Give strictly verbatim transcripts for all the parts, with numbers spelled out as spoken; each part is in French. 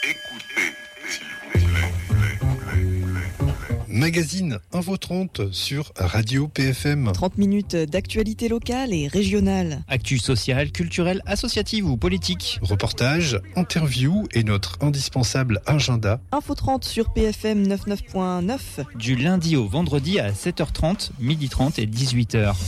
Écoutez, s'il vous plaît. Magazine Info trente sur Radio P F M. trente minutes d'actualité locale et régionale. Actu sociale, culturelle, associative ou politique. Reportages, interviews et notre indispensable agenda. Info trente sur P F M quatre-vingt-neuf point neuf. Du lundi au vendredi à sept heures trente, midi trente et dix-huit heures.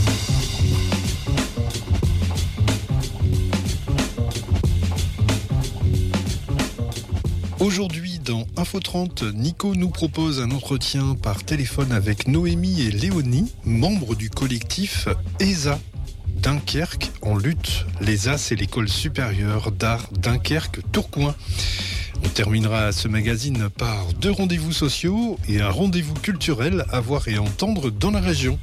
Aujourd'hui, dans Info trente, Nico nous propose un entretien par téléphone avec Noémie et Léonie, membres du collectif E S A. Dunkerque en lutte. L'E S A, c'est l'école supérieure d'art Dunkerque-Tourcoing. On terminera ce magazine par deux rendez-vous sociaux et un rendez-vous culturel à voir et entendre dans la région.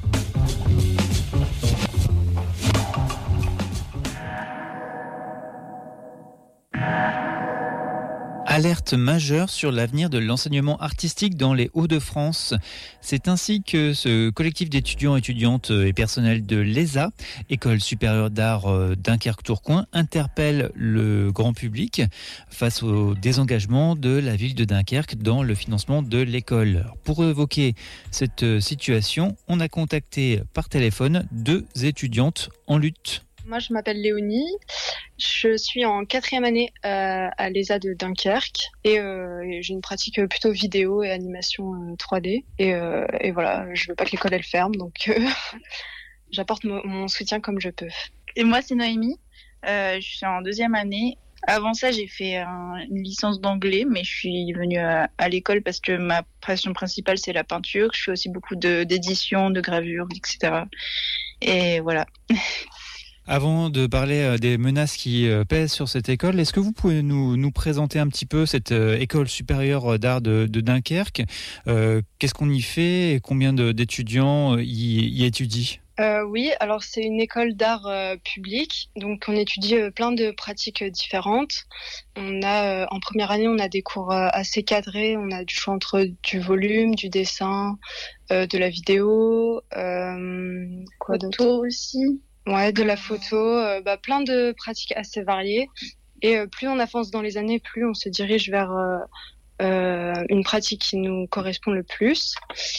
Alerte majeure sur l'avenir de l'enseignement artistique dans les Hauts-de-France. C'est ainsi que ce collectif d'étudiants, étudiantes et personnels de l'E S A, École supérieure d'art Dunkerque-Tourcoing, interpelle le grand public face au désengagement de la ville de Dunkerque dans le financement de l'école. Pour évoquer cette situation, on a contacté par téléphone deux étudiantes en lutte. Moi, je m'appelle Léonie. Je suis en quatrième année euh, à l'E S A de Dunkerque et, euh, et j'ai une pratique plutôt vidéo et animation euh, trois D. Et, euh, et voilà, je veux pas que l'école elle ferme, donc euh, j'apporte mon, mon soutien comme je peux. Et moi, c'est Noémie. Euh, je suis en deuxième année. Avant ça, j'ai fait un, une licence d'anglais, mais je suis venue à, à l'école parce que ma passion principale, c'est la peinture. Je fais aussi beaucoup de, d'édition, de gravure, et cetera. Et voilà. Avant de parler des menaces qui pèsent sur cette école, est-ce que vous pouvez nous, nous présenter un petit peu cette école supérieure d'art de, de Dunkerque ? euh, Qu'est-ce qu'on y fait et combien de, d'étudiants y, y étudient ? Euh, oui, alors c'est une école d'art euh, public, donc on étudie euh, plein de pratiques euh, différentes. On a euh, en première année, on a des cours euh, assez cadrés, on a du choix entre du volume, du dessin, euh, de la vidéo, euh, quoi d'autre aussi. Ouais, de la photo, euh, bah, plein de pratiques assez variées. Et euh, plus on avance dans les années, plus on se dirige vers euh, euh, une pratique qui nous correspond le plus.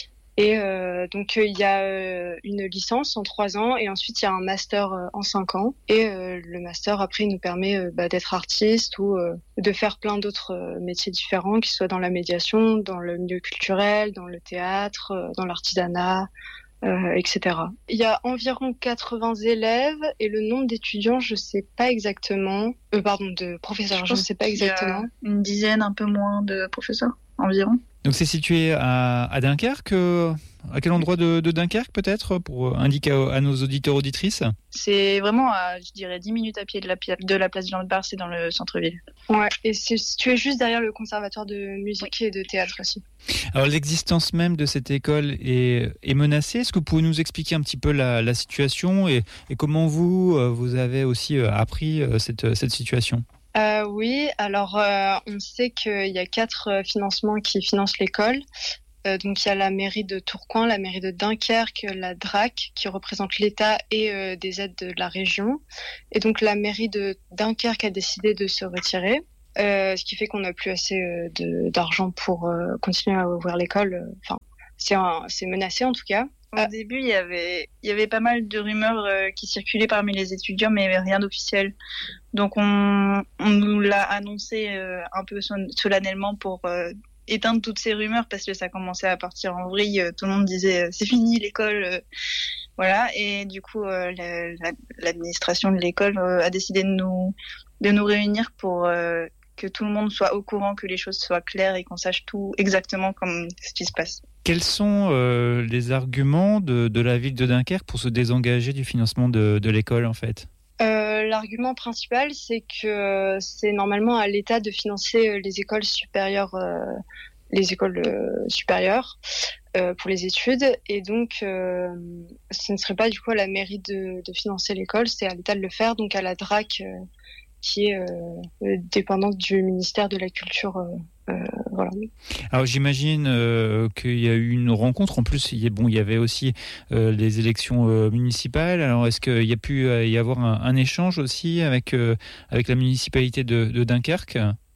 Et euh, donc il euh, y a euh, une licence en trois ans et ensuite il y a un master euh, en cinq ans. Et euh, le master après il nous permet euh, bah, d'être artiste ou euh, de faire plein d'autres euh, métiers différents, qu'ils soient dans la médiation, dans le milieu culturel, dans le théâtre, euh, dans l'artisanat. Euh, et cetera. Il y a environ quatre-vingts élèves et le nombre d'étudiants, je sais pas exactement. Euh, pardon, de professeurs, je ne sais pas exactement. Il y a une dizaine, un peu moins de professeurs environ. Donc c'est situé à, à Dunkerque. Euh, à quel endroit de, de Dunkerque peut-être, pour indiquer à, à nos auditeurs auditrices ? C'est vraiment à, je dirais, dix minutes à pied de la, de la place Jean de Bar, c'est dans le centre-ville. Ouais, et c'est situé juste derrière le conservatoire de musique oui. et de théâtre aussi. Alors l'existence même de cette école est, est menacée. Est-ce que vous pouvez nous expliquer un petit peu la, la situation et, et comment vous, vous avez aussi appris cette, cette situation ? Euh, oui, alors euh, on sait qu'il y a quatre euh, financements qui financent l'école. Euh, donc il y a la mairie de Tourcoing, la mairie de Dunkerque, la D R A C qui représente l'État et euh, des aides de la région. Et donc la mairie de Dunkerque a décidé de se retirer, euh, ce qui fait qu'on n'a plus assez euh, de, d'argent pour euh, continuer à ouvrir l'école. Enfin, c'est, un, c'est menacé en tout cas. Au ah. début, il y avait, il y avait pas mal de rumeurs euh, qui circulaient parmi les étudiants, mais il n'y avait rien d'officiel. Donc, on, on nous l'a annoncé euh, un peu solennellement pour euh, éteindre toutes ces rumeurs parce que ça commençait à partir en vrille. Tout le monde disait euh, c'est fini l'école, euh, voilà. Et du coup, euh, la, la, l'administration de l'école euh, a décidé de nous de nous réunir pour euh, que tout le monde soit au courant, que les choses soient claires et qu'on sache tout exactement comme ce qui se passe. Quels sont euh, les arguments de, de la ville de Dunkerque pour se désengager du financement de, de l'école en fait ? Euh, l'argument principal, c'est que c'est normalement à l'État de financer les écoles supérieures, euh, les écoles euh, supérieures euh, pour les études, et donc euh, ce ne serait pas du coup à la mairie de, de financer l'école, c'est à l'État de le faire, donc à la D R A C euh, qui est euh, dépendante du ministère de la Culture. Euh, Euh, voilà. Alors j'imagine euh, qu'il y a eu une rencontre. En plus, il y, a, bon, il y avait aussi euh, les élections euh, municipales. Alors est-ce qu'il y a pu euh, y avoir un, un échange aussi avec, euh, avec la municipalité de, de Dunkerque ?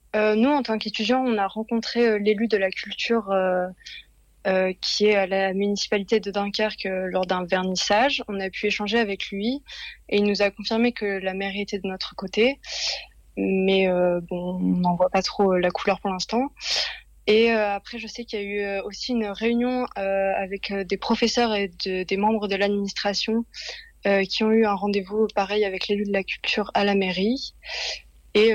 Euh, nous, en tant qu'étudiants, on a rencontré euh, l'élu de la culture euh, euh, qui est à la municipalité de Dunkerque euh, lors d'un vernissage. On a pu échanger avec lui et il nous a confirmé que la mairie était de notre côté. Mais euh, bon, on n'en voit pas trop la couleur pour l'instant. Et euh, après, je sais qu'il y a eu euh, aussi une réunion euh, avec euh, des professeurs et de, des membres de l'administration euh, qui ont eu un rendez-vous pareil avec l'élu de la culture à la mairie. Et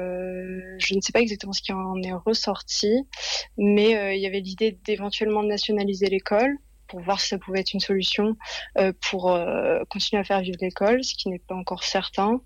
euh, je ne sais pas exactement ce qui en est ressorti, mais euh, il y avait l'idée d'éventuellement nationaliser l'école pour voir si ça pouvait être une solution euh, pour euh, continuer à faire vivre l'école, ce qui n'est pas encore certain.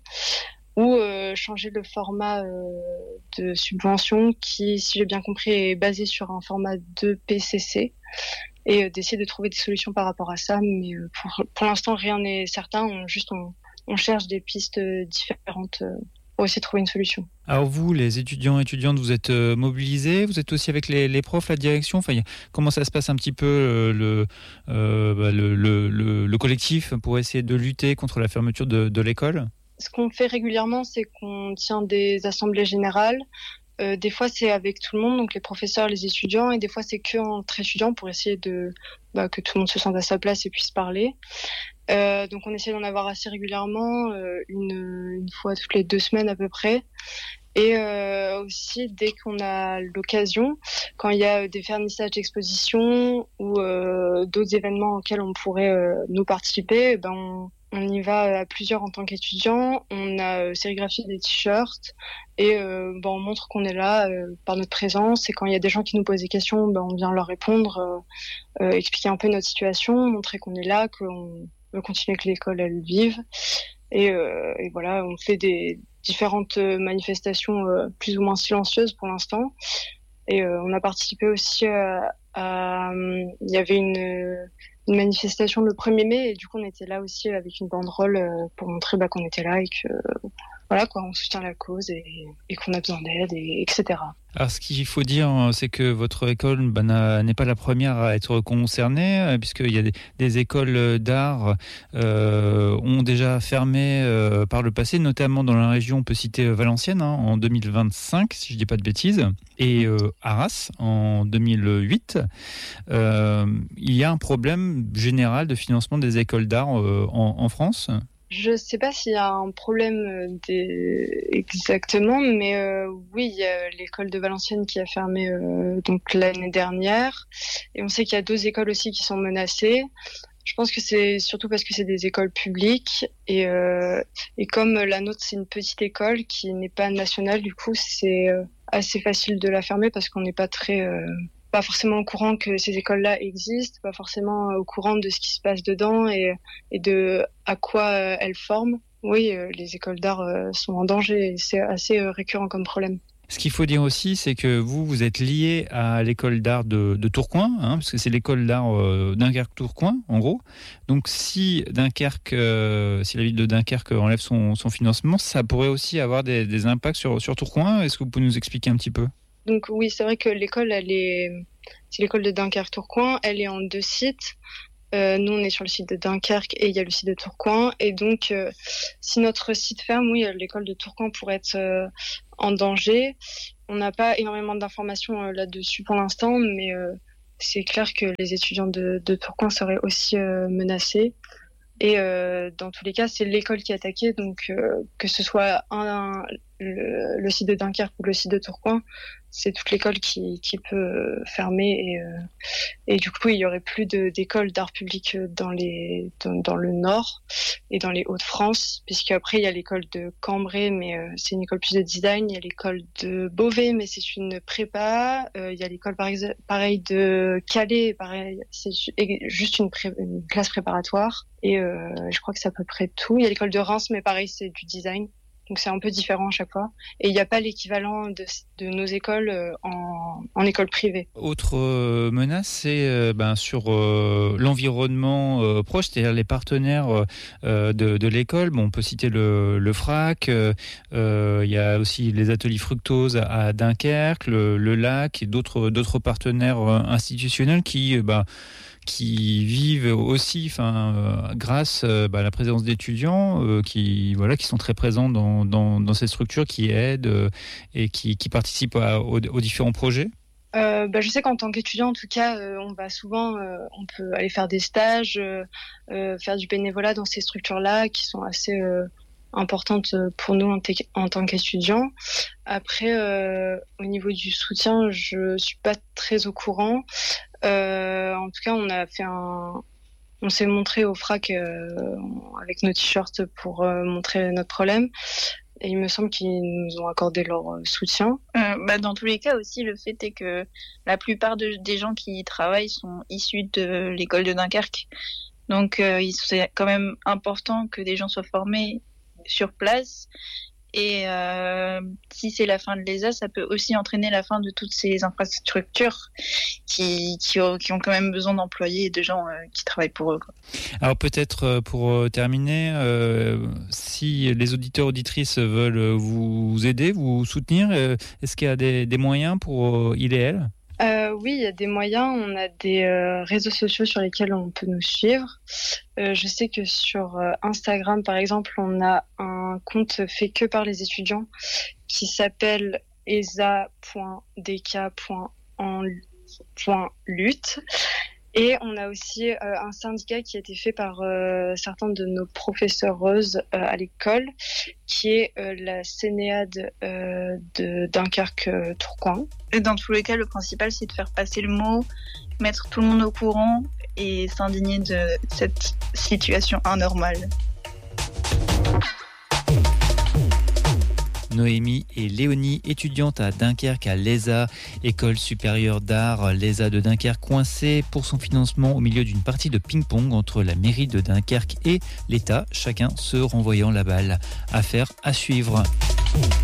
Ou euh, changer le format euh, de subvention qui, si j'ai bien compris, est basé sur un format de P C C et euh, d'essayer de trouver des solutions par rapport à ça. Mais euh, pour, pour l'instant, rien n'est certain. On, juste, on, on cherche des pistes différentes euh, pour essayer de trouver une solution. Alors vous, les étudiants et étudiantes, vous êtes euh, mobilisés, vous êtes aussi avec les, les profs, la direction. Enfin, y a, comment ça se passe un petit peu euh, le, euh, bah, le, le, le, le collectif pour essayer de lutter contre la fermeture de, de l'école ? Ce qu'on fait régulièrement, c'est qu'on tient des assemblées générales. Euh, des fois, c'est avec tout le monde, donc les professeurs, les étudiants, et des fois, c'est que entre étudiants pour essayer de bah, que tout le monde se sente à sa place et puisse parler. Euh, donc, on essaie d'en avoir assez régulièrement, euh, une, une fois toutes les deux semaines à peu près. Et euh, aussi, dès qu'on a l'occasion, quand il y a des vernissages d'expositions ou euh, d'autres événements auxquels on pourrait euh, nous participer, ben on On y va à plusieurs en tant qu'étudiants. On a sérigraphié des t-shirts et euh, ben, on montre qu'on est là euh, par notre présence. Et quand il y a des gens qui nous posent des questions, ben, on vient leur répondre, euh, euh, expliquer un peu notre situation, montrer qu'on est là, qu'on veut continuer que l'école elle vive. Et, euh, et voilà, on fait des différentes manifestations euh, plus ou moins silencieuses pour l'instant. Et euh, on a participé aussi à, à il y avait une une manifestation le premier mai et du coup on était là aussi avec une banderole euh, pour montrer bah, qu'on était là et que euh, voilà quoi, on soutient la cause et, et qu'on a besoin d'aide et etc. Alors ce qu'il faut dire, c'est que votre école bah, n'est pas la première à être concernée, puisqu'il y a des, des écoles d'art euh, ont déjà fermé euh, par le passé, notamment dans la région, on peut citer Valenciennes hein, en deux mille vingt-cinq, si je ne dis pas de bêtises, et euh, Arras en deux mille huit. Euh, il y a un problème général de financement des écoles d'art euh, en, en France. Je sais pas s'il y a un problème des... exactement, mais euh, oui, il y a l'école de Valenciennes qui a fermé euh, donc l'année dernière, et on sait qu'il y a d'autres écoles aussi qui sont menacées. Je pense que c'est surtout parce que c'est des écoles publiques et euh, et comme la nôtre c'est une petite école qui n'est pas nationale, du coup c'est euh, assez facile de la fermer parce qu'on n'est pas très euh, pas forcément au courant que ces écoles-là existent, pas forcément au courant de ce qui se passe dedans et, et de à quoi euh, elles forment. Oui, euh, les écoles d'art euh, sont en danger et c'est assez euh, récurrent comme problème. Ce qu'il faut dire aussi, c'est que vous, vous êtes lié à l'école d'art de, de Tourcoing, hein, parce que c'est l'école d'art euh, Dunkerque-Tourcoing, en gros. Donc si Dunkerque, euh, si la ville de Dunkerque enlève son, son financement, ça pourrait aussi avoir des, des impacts sur, sur Tourcoing. Est-ce que vous pouvez nous expliquer un petit peu ? Donc oui, c'est vrai que l'école, elle est, c'est l'école de Dunkerque-Tourcoing, elle est en deux sites. Euh, nous, on est sur le site de Dunkerque et il y a le site de Tourcoing. Et donc, euh, si notre site ferme, oui, l'école de Tourcoing pourrait être euh, en danger. On n'a pas énormément d'informations euh, là-dessus pour l'instant, mais euh, c'est clair que les étudiants de, de Tourcoing seraient aussi euh, menacés. Et euh, dans tous les cas, c'est l'école qui est attaquée, donc euh, que ce soit un, un, le, le site de Dunkerque ou le site de Tourcoing, c'est toute l'école qui, qui peut fermer et, euh, et du coup il y aurait plus de, d'écoles d'art public dans les dans, dans le nord et dans les Hauts-de-France, puisqu'après il y a l'école de Cambrai, mais euh, c'est une école plus de design, il y a l'école de Beauvais, mais c'est une prépa, euh, il y a l'école pareil, pareil de Calais, pareil c'est juste une, pré, une classe préparatoire et euh, je crois que c'est à peu près tout. Il y a l'école de Reims, mais pareil c'est du design. Donc c'est un peu différent à chaque fois. Et il n'y a pas l'équivalent de, de nos écoles en, en école privée. Autre euh, menace, c'est euh, ben, sur euh, l'environnement euh, proche, c'est-à-dire les partenaires euh, de, de l'école. Bon, on peut citer le, le FRAC, euh, il y a aussi les ateliers fructose à Dunkerque, le, le lac et d'autres, d'autres partenaires institutionnels qui... Euh, ben, qui vivent aussi, enfin, euh, grâce euh, bah, à la présence d'étudiants euh, qui, voilà, qui sont très présents dans, dans, dans cette structure, qui aident euh, et qui, qui participent à, aux, aux différents projets? Euh, bah, je sais qu'en tant qu'étudiant, en tout cas, euh, on va souvent, euh, on peut aller faire des stages, euh, euh, faire du bénévolat dans ces structures-là qui sont assez euh, importantes pour nous en, t- en tant qu'étudiants. Après, euh, au niveau du soutien, je suis pas très au courant. Euh, en tout cas, on a fait un, on s'est montré au FRAC euh, avec nos t-shirts pour euh, montrer notre problème. Et il me semble qu'ils nous ont accordé leur soutien. Euh, bah, dans tous les cas aussi, le fait est que la plupart de, des gens qui y travaillent sont issus de l'école de Dunkerque. Donc euh, c'est quand même important que des gens soient formés sur place. Et euh, si c'est la fin de l'E S A, ça peut aussi entraîner la fin de toutes ces infrastructures qui, qui, ont, qui ont quand même besoin d'employés et de gens euh, qui travaillent pour eux, quoi. Alors peut-être pour terminer, euh, si les auditeurs auditrices veulent vous aider, vous soutenir, euh, est-ce qu'il y a des, des moyens pour il et elle? Euh, oui, il y a des moyens. On a des euh, réseaux sociaux sur lesquels on peut nous suivre. Euh, je sais que sur euh, Instagram, par exemple, on a un compte fait que par les étudiants qui s'appelle e s a point d k point en point lutte. Et on a aussi euh, un syndicat qui a été fait par euh, certains de nos professeuses euh, à l'école, qui est euh, la Sénéade euh, de Dunkerque-Tourcoing. Et dans tous les cas, le principal, c'est de faire passer le mot, mettre tout le monde au courant et s'indigner de cette situation anormale. Noémie et Léonie, étudiantes à Dunkerque à l'E S A, École supérieure d'art, l'E S A de Dunkerque, coincée pour son financement au milieu d'une partie de ping-pong entre la mairie de Dunkerque et l'État, chacun se renvoyant la balle. Affaire à suivre.